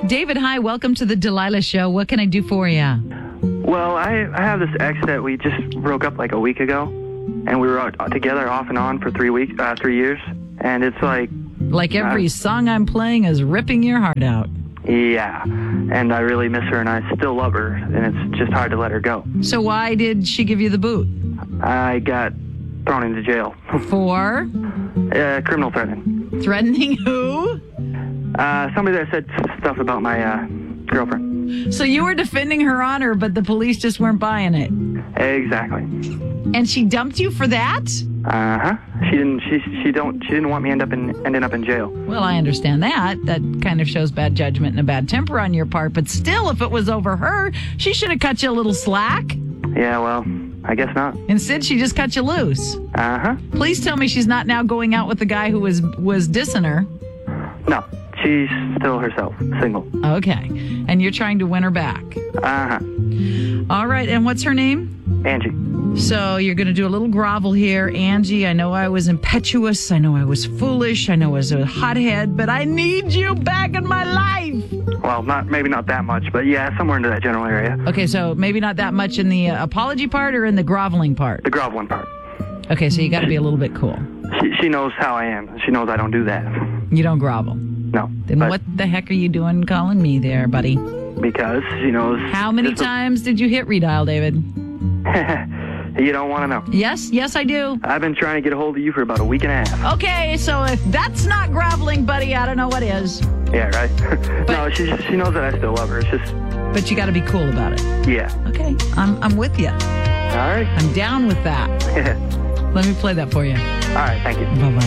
David, hi. Welcome to the Delilah Show. What can I do for you? Well, I have this ex that we just broke up like a week ago, and we were together off and on for 3 years, and it's like... Like every song I'm playing is ripping your heart out. Yeah, and I really miss her, and I still love her, and it's just hard to let her go. So why did she give you the boot? I got thrown into jail. For? Criminal threatening. Threatening who? Somebody that said stuff about my girlfriend. So you were defending her honor, but the police just weren't buying it. Exactly. And she dumped you for that? She didn't want me ending up in jail. Well, I understand that. That kind of shows bad judgment and a bad temper on your part. But still, if it was over her, she should have cut you a little slack. Yeah, well, I guess not. Instead, she just cut you loose. Please tell me she's not now going out with the guy who was dissing her. No, she's still herself, single. Okay. And you're trying to win her back. All right. And what's her name? Angie. So you're going to do a little grovel here. Angie, I know I was impetuous. I know I was foolish. I know I was a hothead, but I need you back in my life. Well, maybe not that much, but yeah, somewhere into that general area. Okay, so maybe not that much in the apology part or in the groveling part? The groveling part. Okay, so you got to be a little bit cool. She knows how I am. She knows I don't do that. You don't grovel? No. Then what the heck are you doing calling me there, buddy? Because she knows... How many times did you hit redial, David? You don't want to know. Yes, I do. I've been trying to get a hold of you for about a week and a half. Okay, so if that's not groveling, buddy, I don't know what is. Yeah, right? No, she knows that I still love her. It's just... But you got to be cool about it. Yeah. Okay, I'm with you. All right. I'm down with that. Let me play that for you. All right, thank you. Bye-bye.